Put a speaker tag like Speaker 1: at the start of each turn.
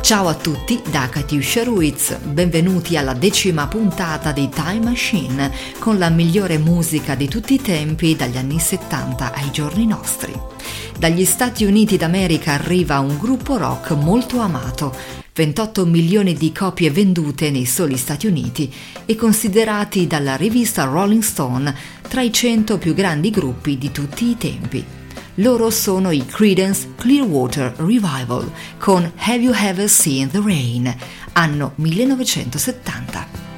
Speaker 1: Ciao a tutti da Katiuscia Ruiz, benvenuti alla 10ª puntata di Time Machine con la migliore musica di tutti i tempi dagli anni 70 ai giorni nostri. Dagli Stati Uniti d'America arriva un gruppo rock molto amato, 28 milioni di copie vendute nei soli Stati Uniti e considerati dalla rivista Rolling Stone tra i 100 più grandi gruppi di tutti i tempi. Loro sono i Creedence Clearwater Revival con Have You Ever Seen the Rain, anno 1970.